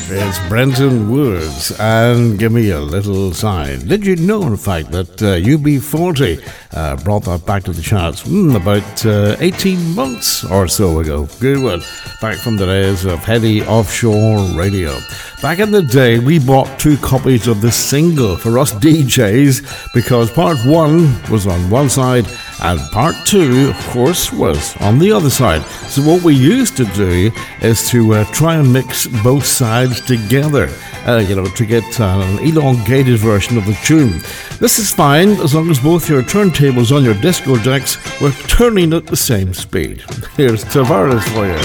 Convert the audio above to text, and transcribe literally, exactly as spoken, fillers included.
It's Brenton Woods and Give Me a Little Sign. Did you know, in fact, that uh, U B forty uh, brought that back to the charts mm, about uh, eighteen months or so ago? Good one. Back from the days of heavy offshore radio. Back in the day, we bought two copies of this single for us D Js because part one was on one side and part two, of course, was on the other side. So what we used to do is to uh, try and mix both sides together, uh, you know, to get uh, an elongated version of the tune. This is fine as long as both your turntables on your disco decks were turning at the same speed. Here's Tavares for you.